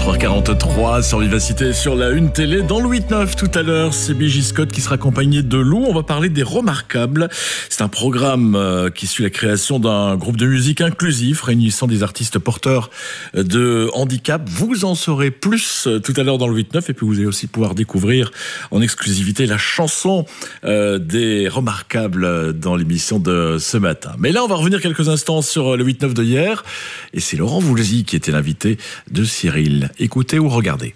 4h43 sur Vivacité, sur la Une Télé. Dans le 8-9 tout à l'heure, c'est B.J. Scott qui sera accompagné de Lou. On va parler des Remarquables. C'est un programme qui suit la création d'un groupe de musique inclusif réunissant des artistes porteurs de handicap. Vous en saurez plus tout à l'heure dans le 8-9 et puis vous allez aussi pouvoir découvrir en exclusivité la chanson des Remarquables dans l'émission de ce matin. Mais là, on va revenir quelques instants sur le 8-9 de hier et c'est Laurent Voulzy qui était l'invité de Cyril. Écoutez ou regardez.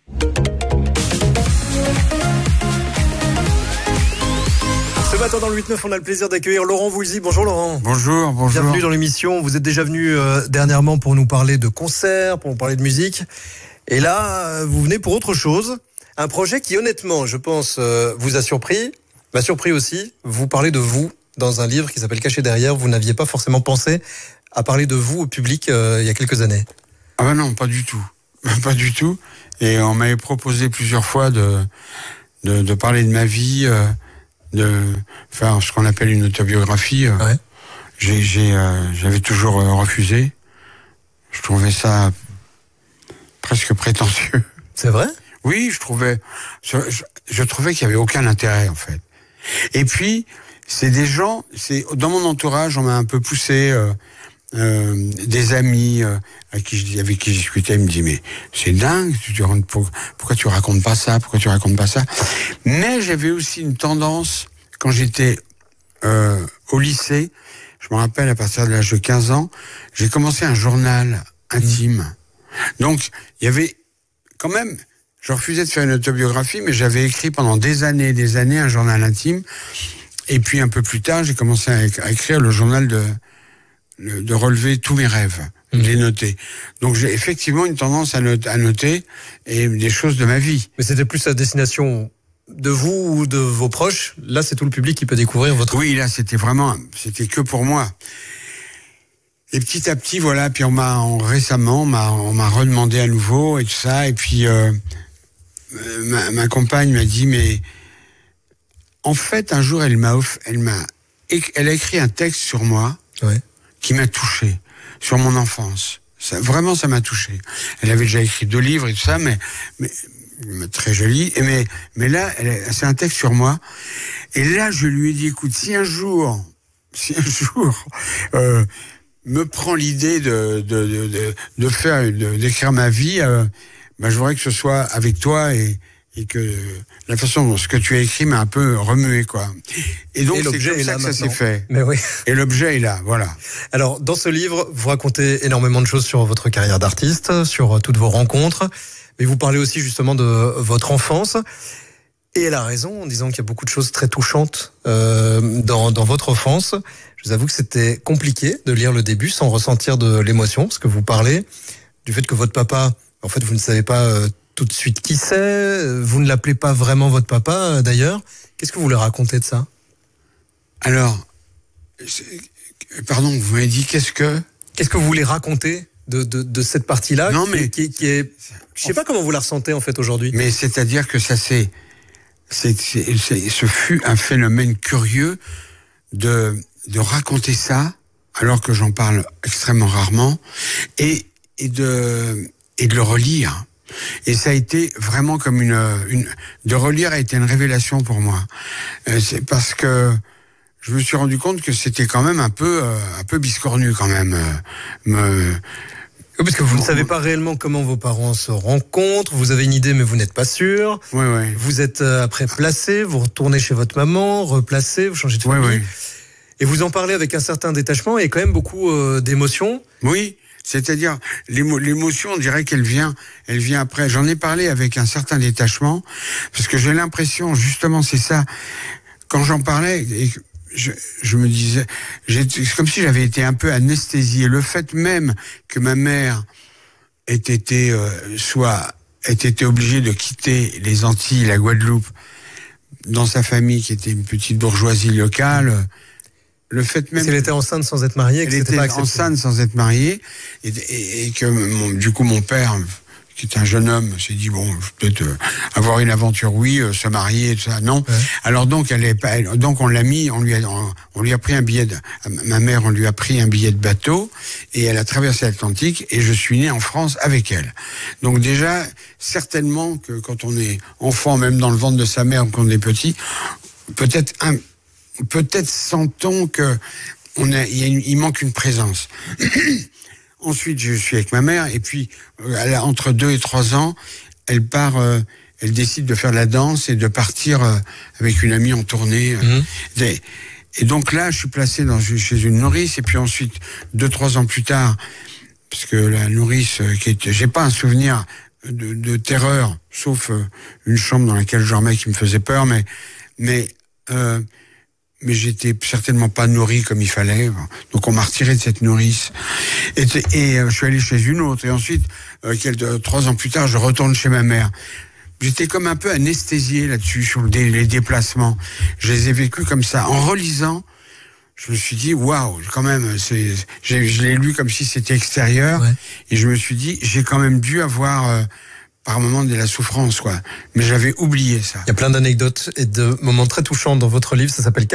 Ce matin dans le 8-9, on a le plaisir d'accueillir Laurent Voulzy. Bonjour Laurent. Bonjour. Bienvenue dans l'émission. Vous êtes déjà venu dernièrement pour nous parler de concerts, pour nous parler de musique. Et là, vous venez pour autre chose. Un projet qui, honnêtement, je pense, vous a surpris, m'a surpris aussi. Vous parlez de vous dans un livre qui s'appelle Caché derrière. Vous n'aviez pas forcément pensé à parler de vous au public il y a quelques années. Ah ben non, pas du tout. Pas du tout. Et on m'avait proposé plusieurs fois de parler de ma vie, de faire ce qu'on appelle une autobiographie. Ouais. J'avais toujours refusé. Je trouvais ça presque prétentieux. C'est vrai ? Oui, je trouvais qu'il y avait aucun intérêt, en fait. Et puis, c'est des gens, dans mon entourage, on m'a un peu poussé, des amis avec qui je discutais, ils me disaient mais c'est dingue, pourquoi tu racontes pas ça, mais j'avais aussi une tendance quand j'étais au lycée, je me rappelle à partir de l'âge de 15 ans, j'ai commencé un journal intime. Donc il y avait quand même, je refusais de faire une autobiographie, mais j'avais écrit pendant des années un journal intime, et puis un peu plus tard j'ai commencé à écrire le journal de relever tous mes rêves, de les noter. Donc j'ai effectivement une tendance à noter et des choses de ma vie. Mais c'était plus à destination de vous ou de vos proches. Là, c'est tout le public qui peut découvrir votre... Oui, là, c'était que pour moi. Et petit à petit, voilà, puis récemment, on m'a redemandé à nouveau et tout ça, et puis ma compagne m'a dit, mais en fait, un jour, elle a écrit un texte sur moi. Ouais. Qui m'a touché sur mon enfance. Ça m'a touché. Elle avait déjà écrit 2 livres et tout ça, mais très joli. Mais là, c'est un texte sur moi. Et là, je lui ai dit, écoute, si un jour, me prend l'idée d'écrire ma vie, je voudrais que ce soit avec toi et que la façon dont ce que tu as écrit m'a un peu remué, quoi. Et donc, c'est comme ça que ça s'est fait. Mais oui. Et l'objet est là, voilà. Alors, dans ce livre, vous racontez énormément de choses sur votre carrière d'artiste, sur toutes vos rencontres, mais vous parlez aussi justement de votre enfance. Et elle a raison en disant qu'il y a beaucoup de choses très touchantes dans votre enfance. Je vous avoue que c'était compliqué de lire le début sans ressentir de l'émotion, parce que vous parlez du fait que votre papa, en fait, vous ne savez pas tout de suite qui c'est. Vous ne l'appelez pas vraiment votre papa, d'ailleurs. Qu'est-ce que vous voulez raconter de ça ? Alors, pardon, vous m'avez dit qu'est-ce que vous voulez raconter de cette partie-là? Non, mais qui est, je sais pas comment vous la ressentez en fait aujourd'hui. Mais c'est-à-dire que ce fut un phénomène curieux de raconter ça, alors que j'en parle extrêmement rarement, et de le relire. Et ça a été vraiment comme de relire a été une révélation pour moi. C'est parce que je me suis rendu compte que c'était quand même un peu biscornu quand même. Parce que vous ne savez pas réellement comment vos parents se rencontrent, vous avez une idée mais vous n'êtes pas sûr. Oui. Vous êtes après placé, vous retournez chez votre maman, replacé, vous changez de famille. Oui. Et vous en parlez avec un certain détachement et quand même beaucoup d'émotions. Oui. C'est-à-dire, l'émotion, on dirait qu'elle vient après. J'en ai parlé avec un certain détachement, parce que j'ai l'impression, justement, c'est ça. Quand j'en parlais, je me disais, c'est comme si j'avais été un peu anesthésié. Le fait même que ma mère ait été obligée de quitter les Antilles, la Guadeloupe, dans sa famille, qui était une petite bourgeoisie locale, le fait même... Elle était enceinte sans être mariée. Elle était enceinte sans être mariée, et que du coup mon père, qui est un jeune homme, s'est dit bon, peut-être avoir une aventure, oui, se marier, tout ça, non. Ouais. Alors donc donc on l'a mis, on lui a pris un billet. Ma mère, on lui a pris un billet de bateau et elle a traversé l'Atlantique et je suis né en France avec elle. Donc déjà, certainement que quand on est enfant, même dans le ventre de sa mère, quand on est petit, peut-être sent-on que il manque une présence. Ensuite, je suis avec ma mère, et puis, entre 2 et 3 ans, elle décide de faire de la danse et de partir avec une amie en tournée. Et donc là, je suis placé chez une nourrice, et puis ensuite, 2-3 ans plus tard, parce que la nourrice, j'ai pas un souvenir de terreur, sauf une chambre dans laquelle je dormais qui me faisait peur, mais j'étais certainement pas nourri comme il fallait. Donc on m'a retiré de cette nourrice. Et je suis allé chez une autre. Et ensuite, 3 ans plus tard, je retourne chez ma mère. J'étais comme un peu anesthésié là-dessus, sur les déplacements. Je les ai vécus comme ça. En relisant, je me suis dit, waouh, quand même, je l'ai lu comme si c'était extérieur. Ouais. Et je me suis dit, j'ai quand même dû avoir... par moment de la souffrance, quoi. Mais j'avais oublié ça. Il y a plein d'anecdotes et de moments très touchants dans votre livre. Ça s'appelle